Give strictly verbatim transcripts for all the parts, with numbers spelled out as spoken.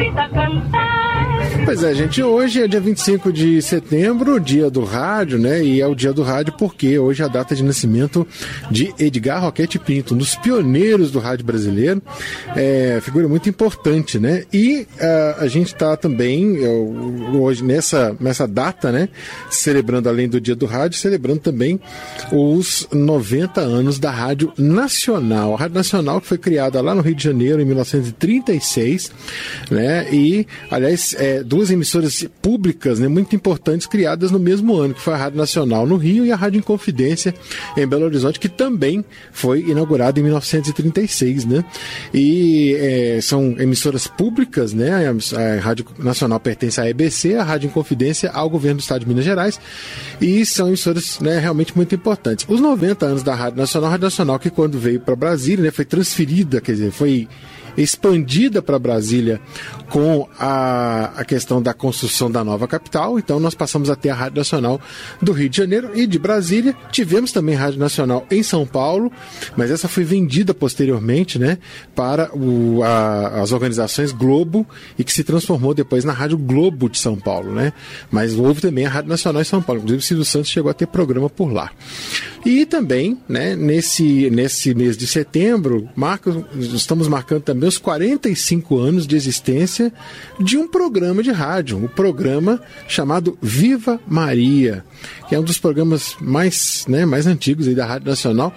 grita cantar. Pois é, gente, hoje é dia vinte e cinco de setembro, dia do rádio, né? E é o dia do rádio porque hoje é a data de nascimento de Edgar Roquete Pinto, um dos pioneiros do rádio brasileiro, é, figura muito importante, né? E uh, a gente está também, uh, hoje, nessa, nessa data, né? Celebrando, além do dia do rádio, celebrando também os noventa anos da Rádio Nacional. A Rádio Nacional que foi criada lá no Rio de Janeiro em mil novecentos e trinta e seis, né? E, aliás, é, duas emissoras públicas, né, muito importantes, criadas no mesmo ano, que foi a Rádio Nacional no Rio e a Rádio Inconfidência em Belo Horizonte, que também foi inaugurada em mil novecentos e trinta e seis, né? E é, são emissoras públicas, né? A Rádio Nacional pertence à E B C, a Rádio Inconfidência ao Governo do Estado de Minas Gerais, e são emissoras, né, realmente muito importantes. Os noventa anos da Rádio Nacional, a Rádio Nacional que quando veio para Brasília, né, foi transferida, quer dizer, foi expandida para Brasília com a, a questão da construção da nova capital. Então nós passamos a ter a Rádio Nacional do Rio de Janeiro e de Brasília. Tivemos também Rádio Nacional em São Paulo, mas essa foi vendida posteriormente, né, para o, a, as organizações Globo, e que se transformou depois na Rádio Globo de São Paulo, né? Mas houve também a Rádio Nacional em São Paulo, inclusive o Silvio Santos chegou a ter programa por lá. E também, né, nesse, nesse mês de setembro, marca, estamos marcando também os quarenta e cinco anos de existência de um programa de rádio, um programa chamado Viva Maria, que é um dos programas mais, né, mais antigos aí da Rádio Nacional,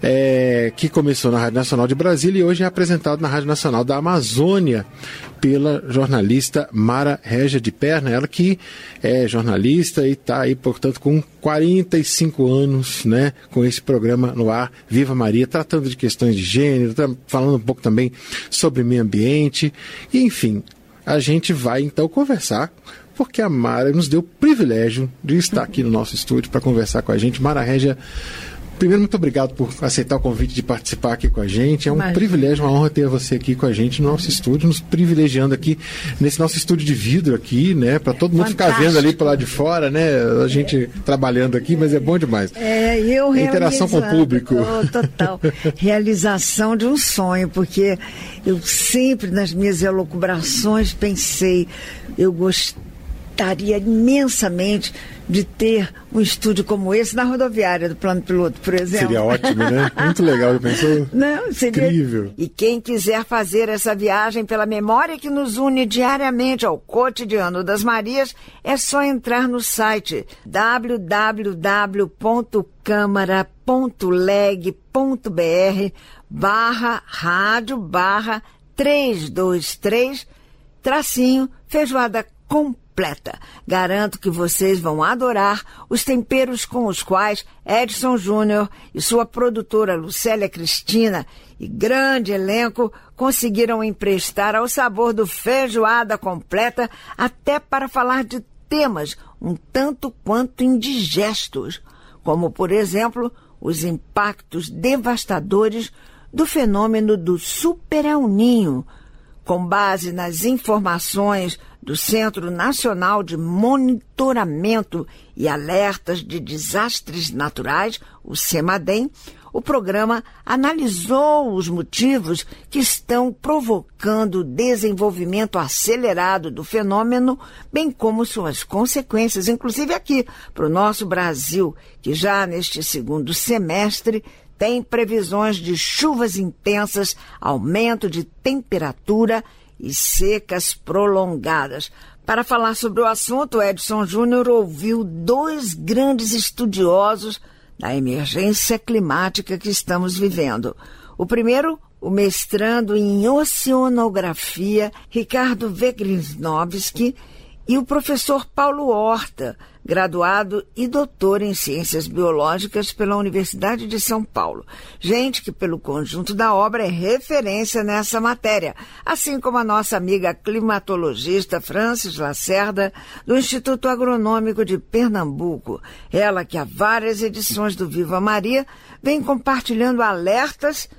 é, que começou na Rádio Nacional de Brasília e hoje é apresentado na Rádio Nacional da Amazônia pela jornalista Mara Régia de Perna, ela que é jornalista e está aí, portanto, com quarenta e cinco anos, né, com esse programa no ar, Viva Maria, tratando de questões de gênero, tá falando um pouco também sobre meio ambiente, e enfim, a gente vai então conversar, porque a Mara nos deu o privilégio de estar aqui no nosso estúdio para conversar com a gente. Mara Régia, primeiro, muito obrigado por aceitar o convite de participar aqui com a gente. É um Imagina. privilégio, uma honra ter você aqui com a gente no nosso estúdio, nos privilegiando aqui nesse nosso estúdio de vidro aqui, né? Para todo mundo Fantástico. Ficar vendo ali para lá de fora, né? A gente é. trabalhando aqui, mas é bom demais. É, eu interação com o público. Oh, total. Realização de um sonho, porque eu sempre nas minhas elucubrações pensei, eu gostaria imensamente de ter um estúdio como esse na rodoviária do Plano Piloto, por exemplo. Seria ótimo, né? Muito legal, já pensou? Não, seria incrível. E quem quiser fazer essa viagem pela memória que nos une diariamente ao cotidiano das Marias, é só entrar no site w w w ponto câmara ponto leg ponto b r barra rádio barra trezentos e vinte e três tracinho feijoada completa. Garanto que vocês vão adorar os temperos com os quais Edson Júnior e sua produtora Lucélia Cristina e grande elenco conseguiram emprestar ao sabor do feijoada completa até para falar de temas um tanto quanto indigestos, como, por exemplo, os impactos devastadores do fenômeno do Super El Niño, com base nas informações do Centro Nacional de Monitoramento e Alertas de Desastres Naturais, o CEMADEM, o programa analisou os motivos que estão provocando o desenvolvimento acelerado do fenômeno, bem como suas consequências, inclusive aqui para o nosso Brasil, que já neste segundo semestre tem previsões de chuvas intensas, aumento de temperatura e secas prolongadas. Para falar sobre o assunto, Edson Júnior ouviu dois grandes estudiosos da emergência climática que estamos vivendo. O primeiro, o mestrando em oceanografia, Ricardo Vegrinovski, e o professor Paulo Horta, graduado e doutor em Ciências Biológicas pela Universidade de São Paulo. Gente que, pelo conjunto da obra, é referência nessa matéria, assim como a nossa amiga climatologista Francis Lacerda, do Instituto Agronômico de Pernambuco. Ela que há várias edições do Viva Maria vem compartilhando alertas e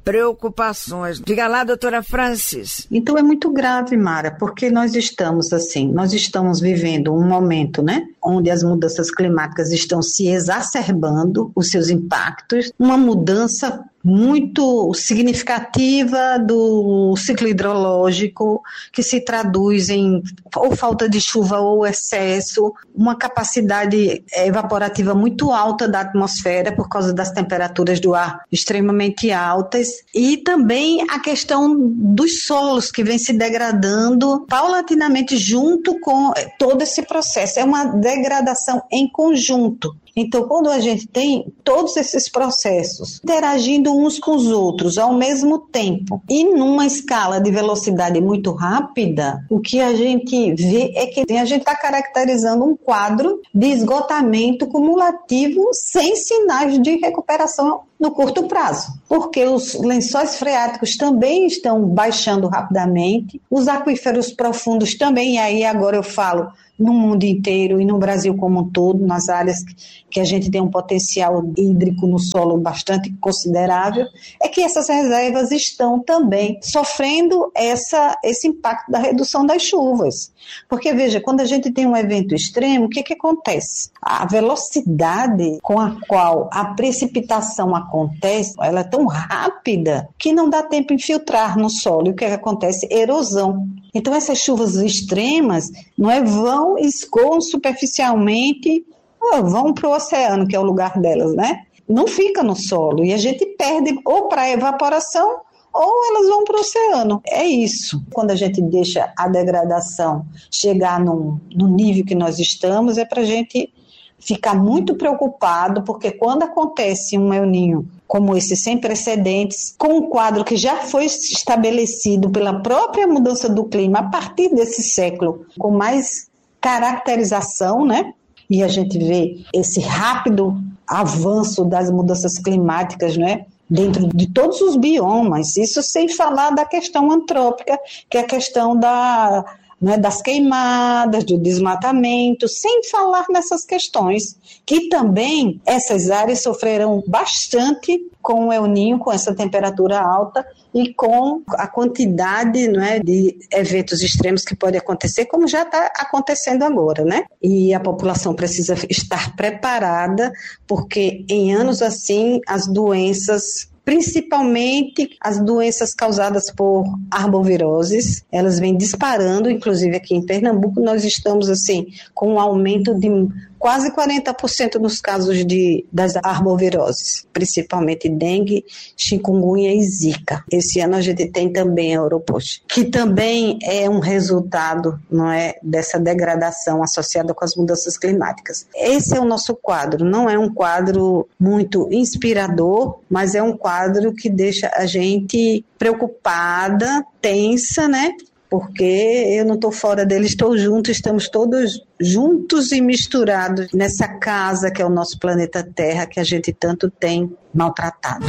preocupações. Diga lá, doutora Francis. Então é muito grave, Mara, porque nós estamos assim, nós estamos vivendo um momento, né, onde as mudanças climáticas estão se exacerbando, os seus impactos, uma mudança muito significativa do ciclo hidrológico, que se traduz em ou falta de chuva ou excesso, uma capacidade evaporativa muito alta da atmosfera por causa das temperaturas do ar extremamente altas, e também a questão dos solos que vem se degradando paulatinamente junto com todo esse processo. É uma degradação em conjunto. Então, quando a gente tem todos esses processos interagindo uns com os outros ao mesmo tempo e numa escala de velocidade muito rápida, o que a gente vê é que a gente está caracterizando um quadro de esgotamento cumulativo sem sinais de recuperação no curto prazo, porque os lençóis freáticos também estão baixando rapidamente, os aquíferos profundos também, e aí agora eu falo no mundo inteiro e no Brasil como um todo, nas áreas que a gente tem um potencial hídrico no solo bastante considerável, é que essas reservas estão também sofrendo essa, esse impacto da redução das chuvas. Porque, veja, quando a gente tem um evento extremo, o que que acontece? A velocidade com a qual a precipitação acontece, ela é tão rápida que não dá tempo de infiltrar no solo. E o que que acontece? Erosão. Então, essas chuvas extremas não é, vão, escoam superficialmente, vão para o oceano, que é o lugar delas, né? Não fica no solo. E a gente perde ou para a evaporação ou elas vão para o oceano. É isso. Quando a gente deixa a degradação chegar no, no nível que nós estamos, é para a gente ficar muito preocupado, porque quando acontece um El Niño como esse sem precedentes, com um quadro que já foi estabelecido pela própria mudança do clima a partir desse século, com mais caracterização, né? E a gente vê esse rápido avanço das mudanças climáticas, né? Dentro de todos os biomas, isso sem falar da questão antrópica, que é a questão da, né, das queimadas, do desmatamento, sem falar nessas questões, que também essas áreas sofrerão bastante com o El Niño, com essa temperatura alta e com a quantidade, né, de eventos extremos que pode acontecer, como já está acontecendo agora, né? E a população precisa estar preparada, porque em anos assim, as doenças, principalmente as doenças causadas por arboviroses, elas vêm disparando. Inclusive aqui em Pernambuco nós estamos assim com um aumento de quase quarenta por cento nos casos de, das arboviroses, principalmente dengue, chikungunya e zika. Esse ano a gente tem também a Europost, que também é um resultado, não é, dessa degradação associada com as mudanças climáticas. Esse é o nosso quadro, não é um quadro muito inspirador, mas é um quadro que deixa a gente preocupada, tensa, né? Porque eu não estou fora dele, estou junto, estamos todos juntos e misturados nessa casa que é o nosso planeta Terra, que a gente tanto tem maltratado.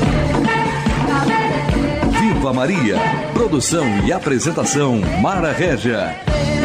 Viva Maria! Produção e apresentação Mara Régia.